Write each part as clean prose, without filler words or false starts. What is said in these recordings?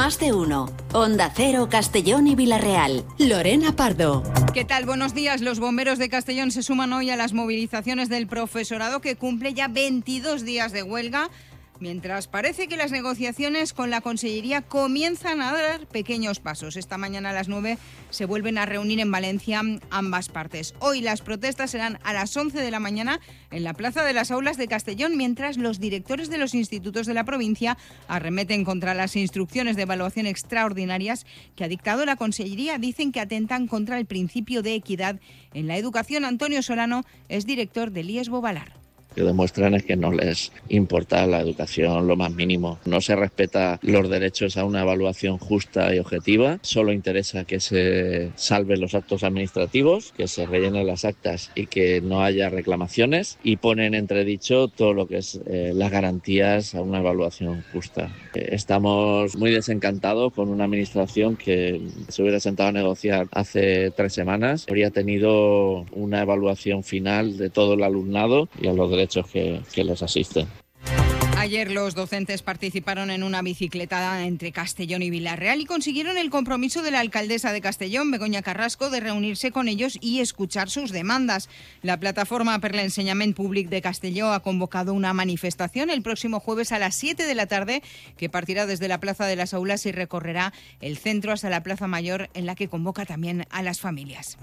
Más de uno. Onda Cero, Castellón y Villarreal. Lorena Pardo. ¿Qué tal? Buenos días. Los bomberos de Castellón se suman hoy a las movilizaciones del profesorado, que cumple ya 22 días de huelga, mientras parece que las negociaciones con la Consellería comienzan a dar pequeños pasos. Esta mañana a las 9 se vuelven a reunir en Valencia ambas partes. Hoy las protestas serán a las 11 de la mañana en la Plaza de las Aulas de Castellón, mientras los directores de los institutos de la provincia arremeten contra las instrucciones de evaluación extraordinarias que ha dictado la Consellería. Dicen que atentan contra el principio de equidad en la educación. Antonio Solano es director del IES Bovalar. Que demuestran es que no les importa la educación lo más mínimo. No se respeta los derechos a una evaluación justa y objetiva. Solo interesa que se salven los actos administrativos, que se rellenen las actas y que no haya reclamaciones, y ponen en entredicho todo lo que es las garantías a una evaluación justa. Estamos muy desencantados con una administración que se hubiera sentado a negociar hace 3 semanas. Habría tenido una evaluación final de todo el alumnado y a los derechos que les asisten. Ayer los docentes participaron en una bicicletada entre Castellón y Villarreal y consiguieron el compromiso de la alcaldesa de Castellón, Begoña Carrasco, de reunirse con ellos y escuchar sus demandas. La plataforma per l'Ensenyament Públic de Castelló ha convocado una manifestación el próximo jueves a las 7 de la tarde que partirá desde la Plaza de las Aulas y recorrerá el centro hasta la Plaza Mayor, en la que convoca también a las familias.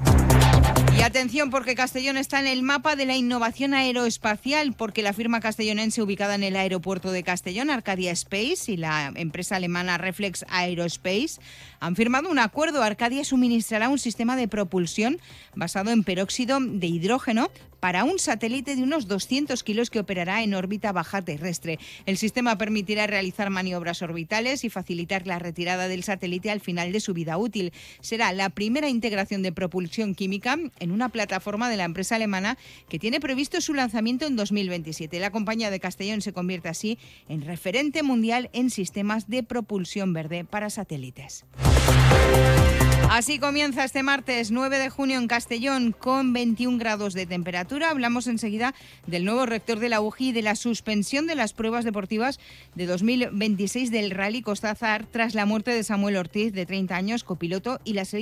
Y atención, porque Castellón está en el mapa de la innovación aeroespacial, porque la firma castellonense ubicada en el aeropuerto de Castellón, Arcadia Space, y la empresa alemana Reflex Aerospace han firmado un acuerdo. Arcadia suministrará un sistema de propulsión basado en peróxido de hidrógeno para un satélite de unos 200 kilos que operará en órbita baja terrestre. El sistema permitirá realizar maniobras orbitales y facilitar la retirada del satélite al final de su vida útil. Será la primera integración de propulsión química en una plataforma de la empresa alemana, que tiene previsto su lanzamiento en 2027. La compañía de Castellón se convierte así en referente mundial en sistemas de propulsión verde para satélites. Así comienza este martes 9 de junio en Castellón, con 21 grados de temperatura. Hablamos enseguida del nuevo rector de la UGI y de la suspensión de las pruebas deportivas de 2026 del Rally Costa Azar tras la muerte de Samuel Ortiz, de 30 años, copiloto, y la